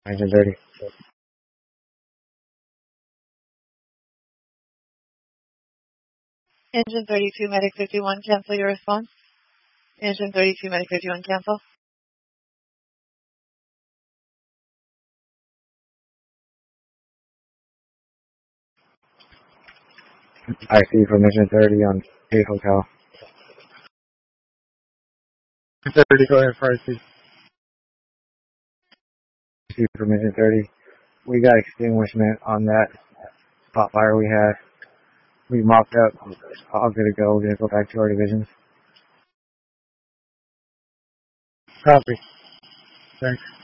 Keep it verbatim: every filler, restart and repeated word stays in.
Engine thirty. Engine thirty-two, Medic fifty-one, cancel your response. Engine thirty-two, Medic fifty-one, cancel. I C from Engine thirty on eight Hotel. thirty, go ahead for I C. I C from Engine thirty. We got extinguishment on that spot fire we had. We mopped up. All good to go. We're going to go back to our divisions. Copy. Thanks.